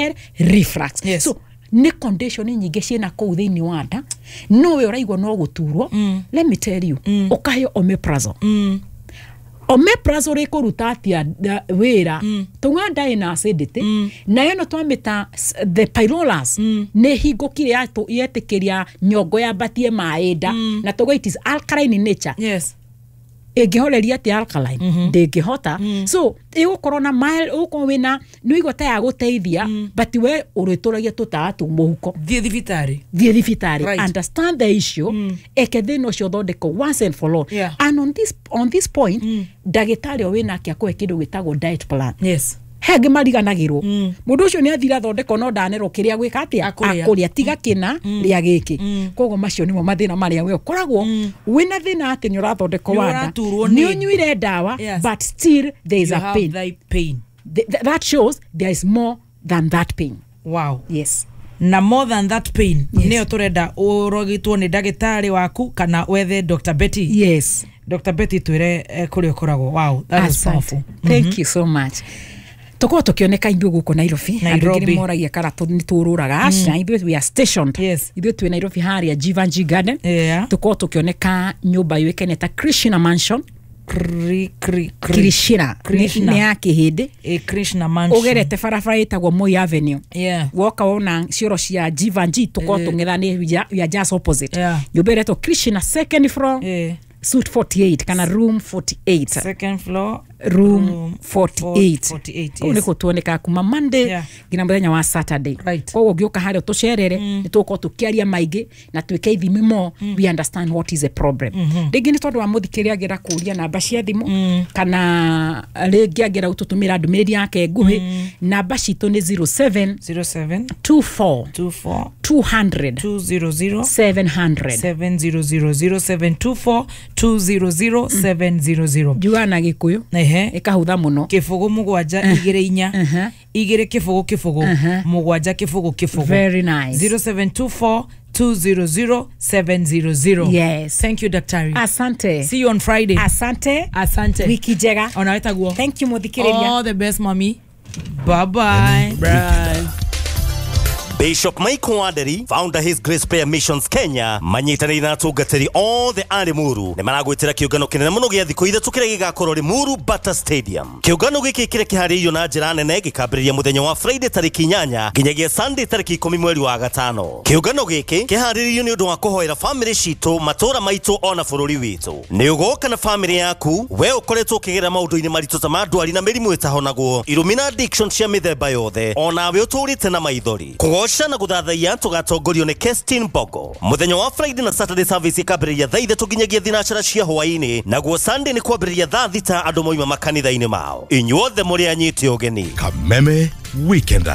bile reflux. So ni condition nyingi ciena kou thiini wa nda no we uraigwa no guturwo. Let me tell you, ukaheo omeprazole. Omeprazole ikuruta atia wira tunganda ina acidity na yo no twamita the pylorus ne hingukire atu yetikiria nyongo ya batie maeda na togo it is alkaline in nature. Yes. Egeholeria ti alkaline ndegehota. So igukorwo na mild uko wina no igota ya guteithia but we urituragia tutatu muhuko thie thibitari right. Understand the issue ekethino cio thondeko once and for all. And on this point dagitari wina kia kwe kindu gitagwo diet plan. Yes. Hege mariganagirwo mundu ucio ni athira thondeko no danero kiria gwika atia akuria tiga kina ria giki kogo macio nimo mathina maria we ukoragwo wina thina ati ni urathondeko wanda ni unyuire dawa but still there is a pain. That shows there is more than that pain. Wow. Yes. Na more than that pain neo turenda urogitwo ni dagitari waku kana wethe Dr. Betty. Yes. Dr. Betty twire kuri ukoragwo. Wow, that is powerful. Thank you so much. Toko tukioneka indu guko Nairobi ngiri moragia kara ni tururaga acha ithu we are stationed. Yes. Ithu twi Nairobi haria Jivanji Garden. Toko tukioneka nyumba yekene ta Krishna Mansion. Krishna ni yake hidi Krishna Mansion ugerete farafara itagwo Moi Avenue. Woka wona cioro cia Jivanji toko tungethani ya just opposite. Nyumba reto Krishna second floor. Suite 48 kana room 48. Second floor room 48. Uniko tuoneka kuma Monday gina muthenya wa Saturday. Kogo gioka hario tucerere nituko tukiaria maige na twike ithimi mo we understand what is the problem. Rigi ni tondu wa muthikiria gira kuria namba cia thimu kana rigi agira ututumira ndumiriri yake nguhi namba citu ni 07 24 200 700 700 Juana Gikuyu ekahutha muno kifugu mugwanja igire inya igire kifugu mugwanja kifugu very nice 0724 200 700. Yes. Thank you, Daktari. Asante. See you on Friday. Asante. Wiki jega. Onaweta guo. Thank you muthikiriria. All the best, mommy. Bye. Bishop Michael Wanderi, founder His Grace Prayer Missions Kenya, manyitanĩire na atungatĩri all the ari Muru nĩ maragwĩtĩra kĩũngano kĩnene mũno gĩa thikũ ithatũ kĩrĩa gĩgakorwo rĩ Muru Bata Stadium. Kĩũngano gĩkĩ kĩrĩa kĩharĩirio na njĩra nene gĩkambĩrĩria mũthenya wa Friday tarĩki 8 nginyagia Sunday tarĩki 10 mweri wa gatano. Kĩũngano gĩkĩ kĩharĩirio nĩ ũndũ wa kũhoera family citũ matũra maitũ ona bũrũri witũ. Nĩ ũgoka na family yaku we ũkoretwo ũkĩgerera maũndũ-inĩ maritũ ta ma ndwari na mĩrimũ ĩtahonagwo irumi addiction cia mĩthemba yothe ona we ũtũrĩte na maithori. Shana guthathaia tugatongorio ni Kestin Bogo. Muthenya wa Friday na Saturday service ikambĩrĩria thaa 3 nginyagia thinacara cia hwaĩ-inĩ naguo Sunday ni kwambĩrĩria thaa 6 andũ moima makanitha-inĩ mao. Inyuothe mũrĩ anyite ũgeni. Kameme Weekender.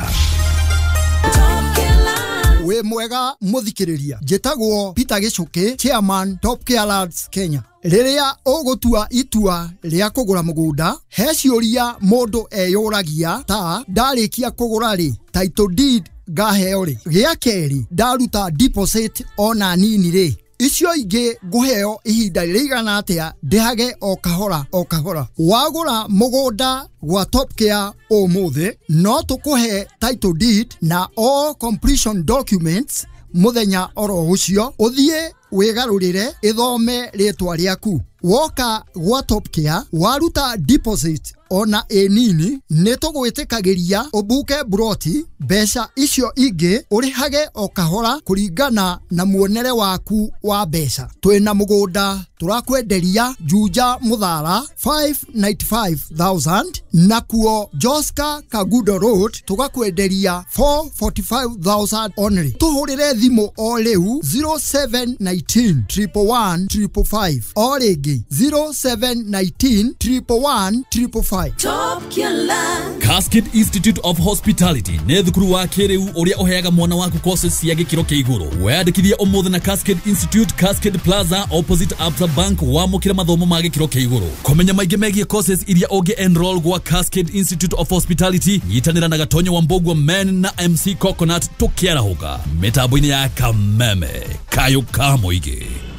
We mwega muthikiriria njitagwo Peter Gichuki, chairman Top Care Lads Kenya. Riria ugutua itua ria kugura mugunda he ciuria mundu eyuragia ta ndarikia kugura ri title deed ngaheo ri gia keri ndaruta deposit ona nini ri icio ingi nguheo ihinda rĩigana atia ndihage o kahora wagura mugunda gwa Top Care umuthi no tukuhe title deed na all completion documents muthenya oro ucio uthie wigarurire ithome ritwa riaku woka gwa Top Care waruta deposit ona enini nitugwitikagiria ubuke broti besha icio ingi urihage o kahora kuringana na muonere waku wa besha. Twina mugunda turakwenderia Juja Muthara 595,000 na kuo Joska Kagudo Road tugakwenderia 445,000 only. Tuhurire thimu o riu 0719 111 555 o ringi 0719 111 555. Cascade Institute of Hospitality ne thukuru wa kiriu uria uheaga mwana waku courses cia gikiro kia iguru. Weyandikithie umuthi na Cascade Institute, Cascade Plaza opposite Absa Bank wa mukira mathomo ma gikiro kia iguru. Komenya maingĩ megie courses iria ungi enroll gwa Cascade Institute of Hospitality nyitanira na Gatonyo wa Mbogwa Men na MC Coconut tukiarahuka mitambo-ini ya Kameme kayo kamoige.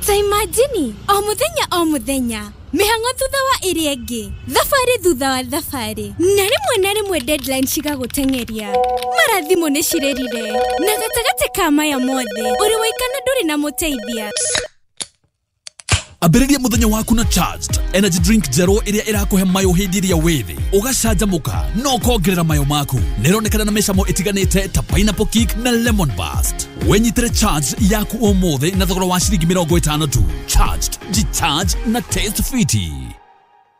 Ta imagine o muthenya mihango thutha wa iri engi thafari thutha wa thafari na rimwe deadline cigagutengeria marathimo ni cirerire na gatagate ka maya mothe uri waikana nduri na muteithia. Ambĩrĩria mũthenya waku na Charged Energy Drink Zero iria irakuhe mayo hindi iria withi ugacanjamuka no kongerera mayo maku. Nironekana na mecamo itiganite ta Pineapple Kick na Lemon Burst. Wenyitire Charged yaku umuthi na thogora wa ciringi 50 tu. Charged, G-Charge na Taste Fiti.